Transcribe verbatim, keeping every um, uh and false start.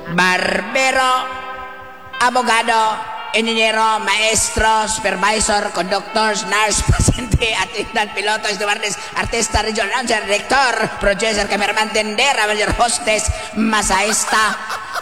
barbero, abogado, inhinyero, maestro, supervisor, conductors, nurse, pasyente, attendant, piloto, stewardess, artista, regional announcer, director, producer, cameraman, tender, manager, hostess, masahista,